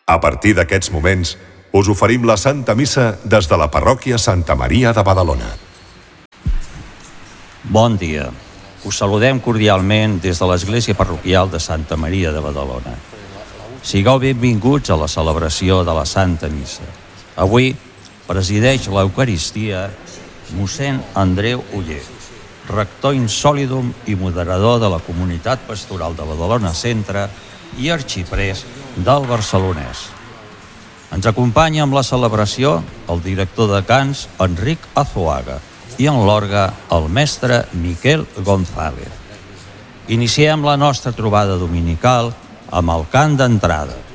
A partir d'aquests moments, us oferim la Santa Missa des de la parròquia Santa Maria de Badalona. Bon dia. Us saludem cordialment des de l'Església Parroquial de Santa Maria de Badalona. Sigueu benvinguts a la celebració de la Santa Missa. Avui presideix l'Eucaristia mossèn Andreu Oller, rector insòlidum i moderador de la Comunitat Pastoral de Badalona Centre i arxiprés del Barcelonès. Ens acompanya amb la celebració el director de cants Enric Azuaga i en l'orgue el mestre Miquel González. Iniciem la nostra trobada dominical amb el cant d'entrada.